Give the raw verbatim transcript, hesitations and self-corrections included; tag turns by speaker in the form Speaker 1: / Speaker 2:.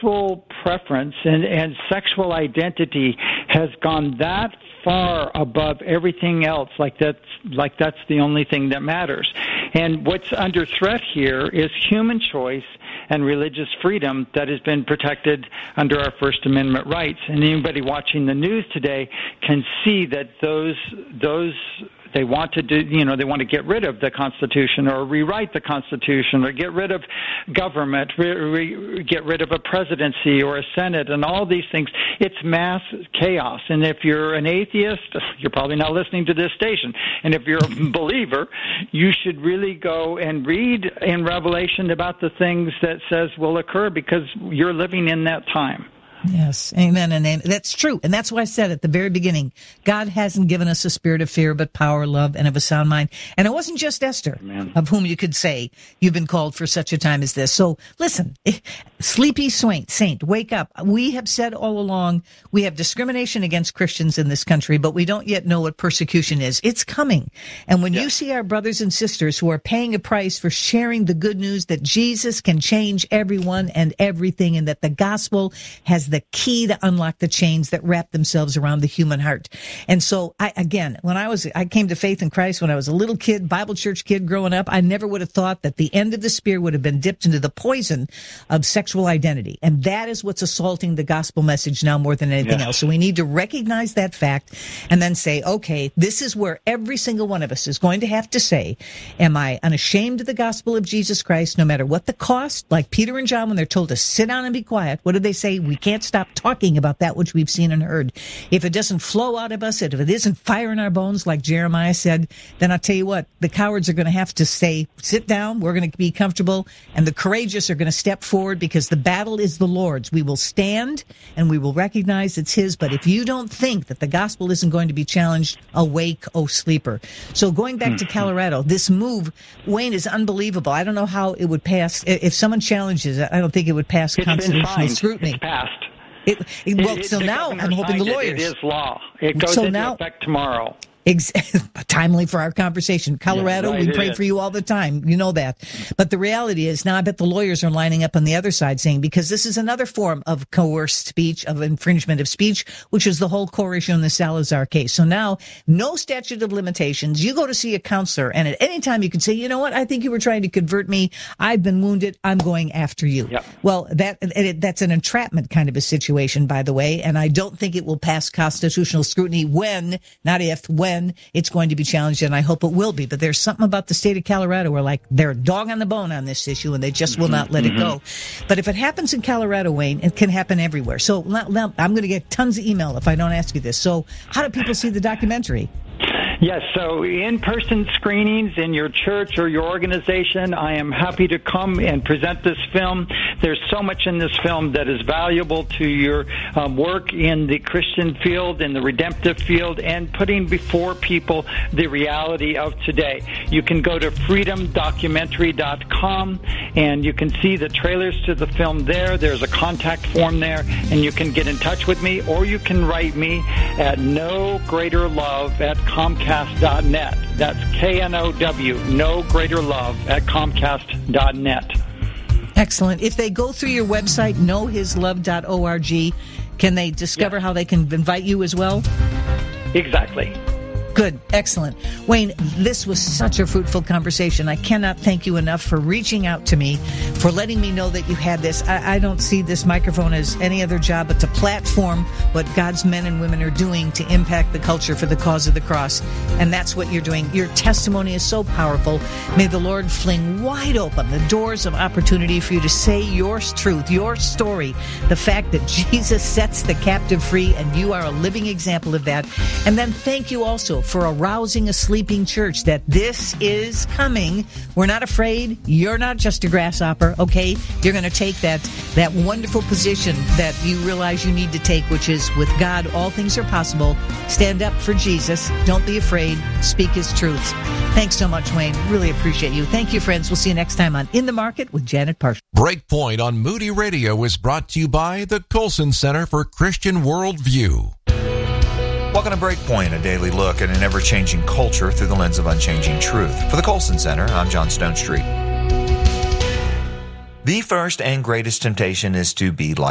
Speaker 1: sexual preference and, and sexual identity has gone that far above everything else, like that's like that's the only thing that matters. And what's under threat here is human choice and religious freedom that has been protected under our First Amendment rights. And anybody watching the news today can see that those those they want to do, you know, they want to get rid of the Constitution or rewrite the Constitution or get rid of government, re, re, get rid of a presidency or a Senate and all these things. It's mass chaos. And if you're an atheist, you're probably not listening to this station. And if you're a believer, you should really go and read in Revelation about the things that says will occur because you're living in that time.
Speaker 2: Yes, amen, and amen. That's true, and that's why I said at the very beginning, God hasn't given us a spirit of fear, but power, love, and of a sound mind. And it wasn't just Esther, Amen. Of whom you could say you've been called for such a time as this. So listen, sleepy saint, saint, wake up. We have said all along we have discrimination against Christians in this country, but we don't yet know what persecution is. It's coming, and when yes. you see our brothers and sisters who are paying a price for sharing the good news that Jesus can change everyone and everything, and that the gospel has the key to unlock the chains that wrap themselves around the human heart. And so I, again, when I was, I came to faith in Christ when I was a little kid, Bible church kid growing up, I never would have thought that the end of the spear would have been dipped into the poison of sexual identity. And that is what's assaulting the gospel message now more than anything yes. else. So we need to recognize that fact and then say, okay, this is where every single one of us is going to have to say, am I unashamed of the gospel of Jesus Christ, no matter what the cost? Like Peter and John, when they're told to sit down and be quiet, what did they say? We can't stop talking about that which we've seen and heard. If it doesn't flow out of us, if it isn't fire in our bones, like Jeremiah said, then I'll tell you what, the cowards are going to have to say, sit down, we're going to be comfortable, and the courageous are going to step forward because the battle is the Lord's. We will stand and we will recognize it's His, but if you don't think that the gospel isn't going to be challenged, awake, oh sleeper. So going back to Colorado, this move, Wayne, is unbelievable. I don't know how it would pass. If someone challenges it, I don't think it would pass
Speaker 1: it's
Speaker 2: constitutional scrutiny.
Speaker 1: It's passed.
Speaker 2: It, it, well,
Speaker 1: it,
Speaker 2: so
Speaker 1: the
Speaker 2: now I'm hoping the lawyers.
Speaker 1: It, it is law. It goes
Speaker 2: so
Speaker 1: into
Speaker 2: now,
Speaker 1: effect tomorrow.
Speaker 2: Ex- timely for our conversation. Colorado,
Speaker 1: yeah, right,
Speaker 2: we pray
Speaker 1: is.
Speaker 2: for you all the time. You know that. But the reality is, now I bet the lawyers are lining up on the other side saying, because this is another form of coerced speech, of infringement of speech, which is the whole core issue in the Salazar case. So now, no statute of limitations. You go to see a counselor, and at any time you can say, you know what, I think you were trying to convert me. I've been wounded. I'm going after you.
Speaker 1: Yep.
Speaker 2: Well, that it, that's an entrapment kind of a situation, by the way, and I don't think it will pass constitutional scrutiny when, not if, when it's going to be challenged, and I hope it will be. But there's something about the state of Colorado where, like, they're a dog on the bone on this issue, and they just will not let mm-hmm. it go. But if it happens in Colorado, Wayne, it can happen everywhere. So now, now I'm going to get tons of email if I don't ask you this. So how do people see the documentary?
Speaker 1: Yes, so in-person screenings in your church or your organization, I am happy to come and present this film. There's so much in this film that is valuable to your um, work in the Christian field, in the redemptive field, and putting before people the reality of today. You can go to freedom documentary dot com, and you can see the trailers to the film there. There's a contact form there, and you can get in touch with me, or you can write me at no greater love at Comcast dot net. That's K N O W, no greater love at Comcast dot net.
Speaker 2: Excellent. If they go through your website, know his love dot org, can they discover
Speaker 1: yes.
Speaker 2: how they can invite you as well?
Speaker 1: Exactly.
Speaker 2: Good. Excellent. Wayne, this was such a fruitful conversation. I cannot thank you enough for reaching out to me, for letting me know that you had this. I, I don't see this microphone as any other job but to platform what God's men and women are doing to impact the culture for the cause of the cross. And that's what you're doing. Your testimony is so powerful. May the Lord fling wide open the doors of opportunity for you to say your truth, your story, the fact that Jesus sets the captive free, and you are a living example of that. And then thank you also for arousing a sleeping church that this is coming. We're not afraid. You're not just a grasshopper, okay? You're going to take that that wonderful position that you realize you need to take, which is with God, all things are possible. Stand up for Jesus. Don't be afraid. Speak His truths. Thanks so much, Wayne. Really appreciate you. Thank you, friends. We'll see you next time on In the Market with Janet Parshall.
Speaker 3: Breakpoint on Moody Radio is brought to you by the Colson Center for Christian Worldview.
Speaker 4: Welcome to Breakpoint, a daily look at an ever-changing culture through the lens of unchanging truth. For the Colson Center, I'm John Stonestreet. The first and greatest temptation is to be like